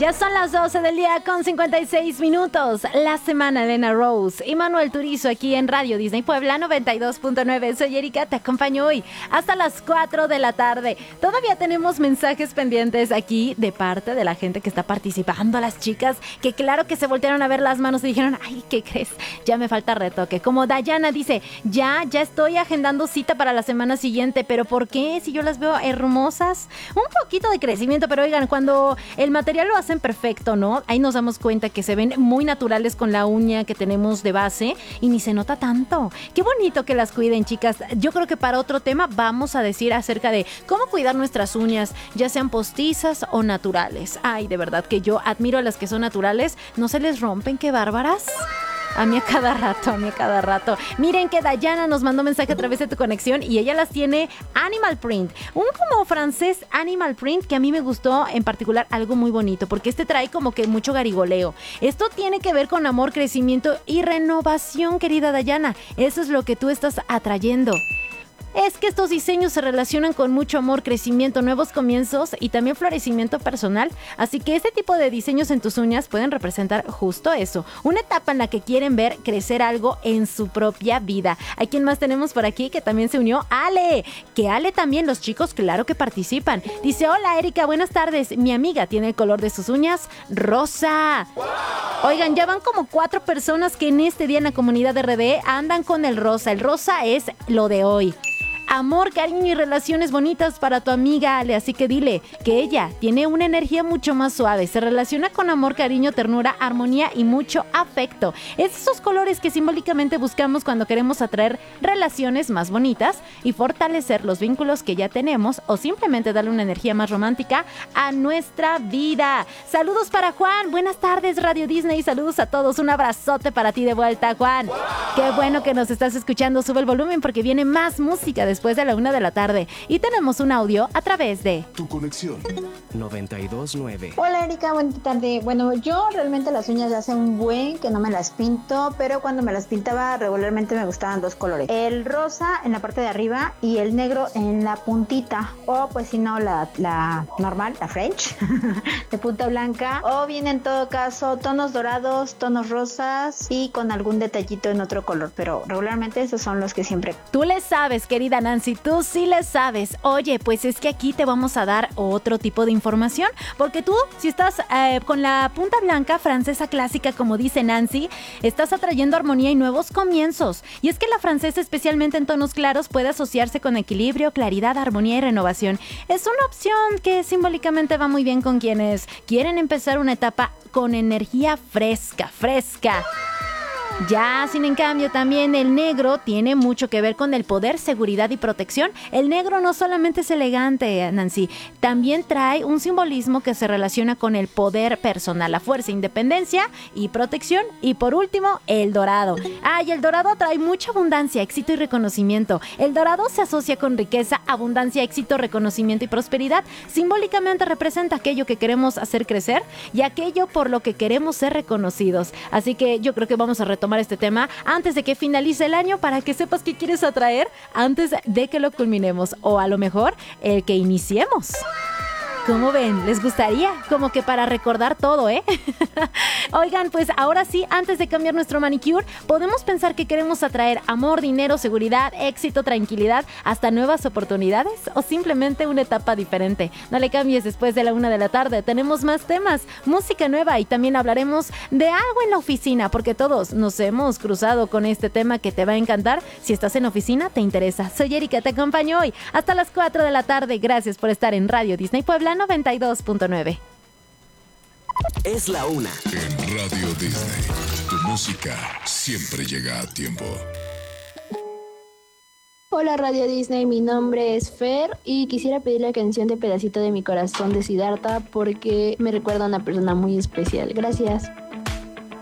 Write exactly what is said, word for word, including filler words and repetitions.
Ya son las doce del día con cincuenta y seis minutos. La semana Elena Rose y Manuel Turizo aquí en Radio Disney Puebla noventa y dos punto nueve. Soy Erika, te acompaño hoy hasta las cuatro de la tarde. Todavía tenemos mensajes pendientes aquí de parte de la gente que está participando, las chicas que claro que se voltearon a ver las manos y dijeron, ay, ¿qué crees? Ya me falta retoque. Como Dayana dice, ya, ya estoy agendando cita para la semana siguiente, pero ¿por qué? Si yo las veo hermosas. Un poquito de crecimiento, pero oigan, cuando el material lo hacen perfecto, ¿no? Ahí nos damos cuenta que se ven muy naturales con la uña que tenemos de base y ni se nota tanto. Qué bonito que las cuiden, chicas. Yo creo que para otro tema vamos a decir acerca de cómo cuidar nuestras uñas, ya sean postizas o naturales. Ay, de verdad que yo admiro a las que son naturales. No se les rompen, qué bárbaras. A mí a cada rato, a mí a cada rato. Miren que Dayana nos mandó mensaje a través de tu conexión y ella las tiene Animal Print. Un como francés Animal Print que a mí me gustó en particular algo muy bonito porque este trae como que mucho garigoleo. Esto tiene que ver con amor, crecimiento y renovación, querida Dayana. Eso es lo que tú estás atrayendo. Es que estos diseños se relacionan con mucho amor, crecimiento, nuevos comienzos y también florecimiento personal. Así que este tipo de diseños en tus uñas pueden representar justo eso. Una etapa en la que quieren ver crecer algo en su propia vida. ¿A quién más tenemos por aquí que también se unió? Ale. Que Ale también, los chicos claro que participan. Dice, hola Erika, buenas tardes. Mi amiga tiene el color de sus uñas rosa. Oigan, ya van como cuatro personas que en este día en la comunidad de R D andan con el rosa. El rosa es lo de hoy. Amor, cariño y relaciones bonitas para tu amiga Ale, así que dile que ella tiene una energía mucho más suave, se relaciona con amor, cariño, ternura, armonía y mucho afecto. Es esos colores que simbólicamente buscamos cuando queremos atraer relaciones más bonitas y fortalecer los vínculos que ya tenemos o simplemente darle una energía más romántica a nuestra vida. Saludos para Juan, buenas tardes Radio Disney, saludos a todos, un abrazote para ti de vuelta Juan. Qué bueno que nos estás escuchando, sube el volumen porque viene más música después de la una de la tarde y tenemos un audio a través de Tu Conexión noventa y dos punto nueve. Hola Erika, buena tarde. Bueno, yo realmente las uñas ya hace un buen que no me las pinto, pero cuando me las pintaba regularmente me gustaban dos colores, el rosa en la parte de arriba y el negro en la puntita, o pues si no la, la normal, la French de punta blanca, o bien en todo caso tonos dorados, tonos rosas y con algún detallito en otro color, pero regularmente esos son los que siempre. Tú le sabes, querida Nancy, tú sí le sabes. Oye, pues es que aquí te vamos a dar otro tipo de información, porque tú, si estás eh, con la punta blanca francesa clásica, como dice Nancy, estás atrayendo armonía y nuevos comienzos. Y es que la francesa, especialmente en tonos claros, puede asociarse con equilibrio, claridad, armonía y renovación. Es una opción que simbólicamente va muy bien con quienes quieren empezar una etapa con energía fresca, fresca. Ya, sin en cambio, también el negro tiene mucho que ver con el poder, seguridad y protección. El negro no solamente es elegante, Nancy, también trae un simbolismo que se relaciona con el poder personal, la fuerza, independencia y protección. Y por último, el dorado. Ah, y el dorado trae mucha abundancia, éxito y reconocimiento. El dorado se asocia con riqueza, abundancia, éxito, reconocimiento y prosperidad. Simbólicamente representa aquello que queremos hacer crecer y aquello por lo que queremos ser reconocidos. Así que yo creo que vamos a retomar tomar este tema antes de que finalice el año para que sepas qué quieres atraer antes de que lo culminemos o a lo mejor el que iniciemos. ¿Cómo ven? ¿Les gustaría? Como que para recordar todo, ¿eh? Oigan, pues ahora sí, antes de cambiar nuestro manicure, podemos pensar que queremos atraer amor, dinero, seguridad, éxito, tranquilidad, hasta nuevas oportunidades o simplemente una etapa diferente. No le cambies después de la una de la tarde. Tenemos más temas, música nueva y también hablaremos de algo en la oficina, porque todos nos hemos cruzado con este tema que te va a encantar. Si estás en oficina, te interesa. Soy Erika, te acompaño hoy hasta las cuatro de la tarde. Gracias por estar en Radio Disney Puebla noventa y dos punto nueve. Es la una. En Radio Disney, tu música siempre llega a tiempo. Hola Radio Disney, mi nombre es Fer y quisiera pedir la canción de Pedacito de mi Corazón de Siddhartha porque me recuerda a una persona muy especial. Gracias.